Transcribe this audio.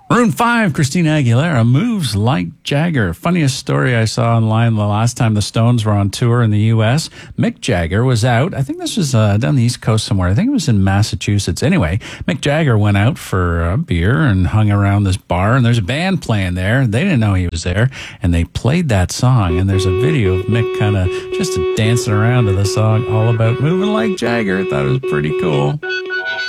Maroon 5, Christina Aguilera, Moves Like Jagger. Funniest story I saw online the last time the Stones were on tour in the U.S. Mick Jagger was out. I think this was down the East Coast somewhere. I think it was in Massachusetts. Anyway, Mick Jagger went out for a beer and hung around this bar, and there's a band playing there. They didn't know he was there, and they played that song, and there's a video of Mick kind of just dancing around to the song all about moving like Jagger. I thought it was pretty cool.